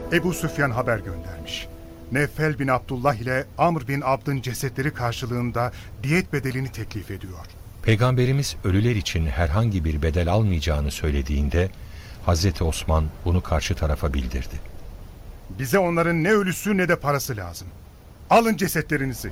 Ebu Süfyan haber göndermiş. Nevfel bin Abdullah ile Amr bin Abd'ın cesetleri karşılığında diyet bedelini teklif ediyor. Peygamberimiz ölüler için herhangi bir bedel almayacağını söylediğinde Hazreti Osman bunu karşı tarafa bildirdi. Bize onların ne ölüsü ne de parası lazım. Alın cesetlerinizi.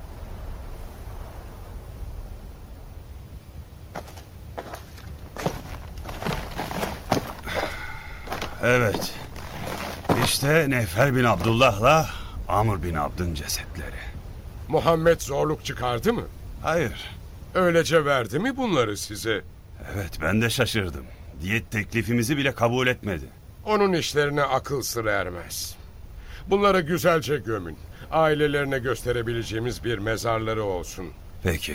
Evet. İşte Nevfel bin Abdullah'la Amr bin Abd'ın cesetleri. Muhammed zorluk çıkardı mı? Hayır. Öylece verdi mi bunları size? Evet, ben de şaşırdım. Diyet teklifimizi bile kabul etmedi. Onun işlerine akıl sır ermez. Bunları güzelce gömün. Ailelerine gösterebileceğimiz bir mezarları olsun. Peki.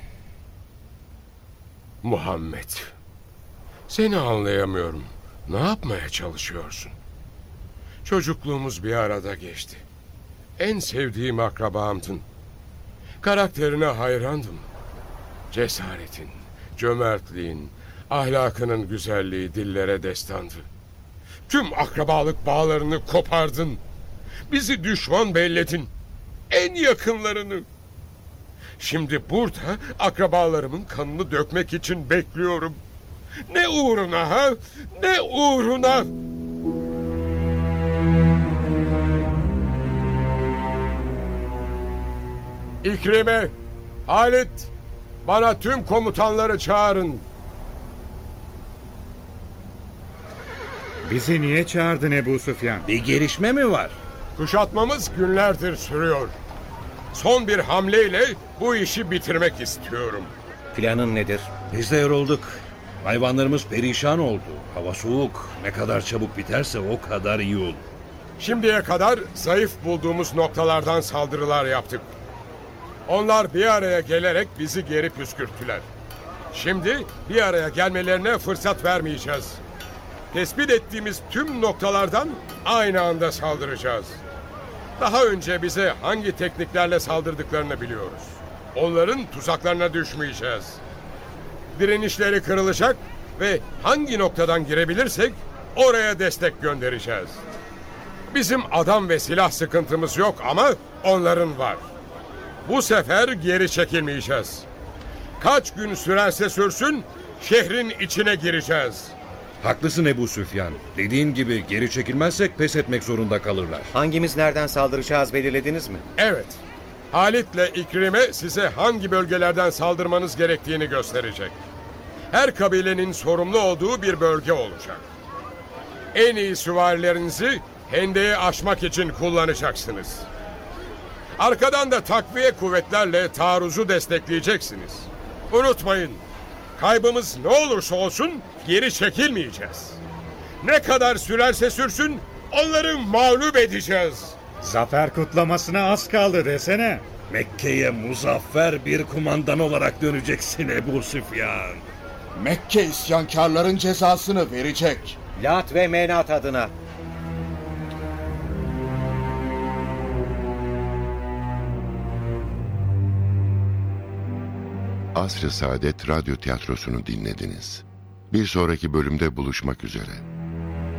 Muhammed, seni anlayamıyorum. Ne yapmaya çalışıyorsun? Çocukluğumuz bir arada geçti. En sevdiğim akrabamdın. Karakterine hayrandım. Cesaretin, cömertliğin, ahlakının güzelliği dillere destandı. Tüm akrabalık bağlarını kopardın. Bizi düşman belledin. En yakınlarını. Şimdi burada akrabalarımın kanını dökmek için bekliyorum. Ne uğruna ha? Ne uğruna? İkrime, Halit, bana tüm komutanları çağırın. Bizi niye çağırdın Ebu Süfyan? Bir gelişme mi var? Kuşatmamız günlerdir sürüyor. Son bir hamleyle bu işi bitirmek istiyorum. Planın nedir? Biz de yorulduk. Hayvanlarımız perişan oldu. Hava soğuk. Ne kadar çabuk biterse o kadar iyi olur. Şimdiye kadar zayıf bulduğumuz noktalardan saldırılar yaptık. Onlar bir araya gelerek bizi geri püskürttüler. Şimdi bir araya gelmelerine fırsat vermeyeceğiz. Tespit ettiğimiz tüm noktalardan aynı anda saldıracağız. Daha önce bize hangi tekniklerle saldırdıklarını biliyoruz. Onların tuzaklarına düşmeyeceğiz. Direnişleri kırılacak ve hangi noktadan girebilirsek oraya destek göndereceğiz. Bizim adam ve silah sıkıntımız yok ama onların var. Bu sefer geri çekilmeyeceğiz. Kaç gün sürerse sürsün şehrin içine gireceğiz. Haklısın Ebu Süfyan. Dediğin gibi geri çekilmezsek pes etmek zorunda kalırlar. Hangimiz nereden saldıracağız belirlediniz mi? Evet. Halit'le İkrime size hangi bölgelerden saldırmanız gerektiğini gösterecek. Her kabilenin sorumlu olduğu bir bölge olacak. En iyi süvarilerinizi hendeyi aşmak için kullanacaksınız. Arkadan da takviye kuvvetlerle taarruzu destekleyeceksiniz. Unutmayın, kaybımız ne olursa olsun geri çekilmeyeceğiz. Ne kadar sürerse sürsün onları mağlup edeceğiz. Zafer kutlamasına az kaldı desene. Mekke'ye muzaffer bir kumandan olarak döneceksin Ebu Süfyan. Mekke isyankarların cezasını verecek. Lat ve Menat adına. Asr-ı Saadet Radyo Tiyatrosu'nu dinlediniz. Bir sonraki bölümde buluşmak üzere.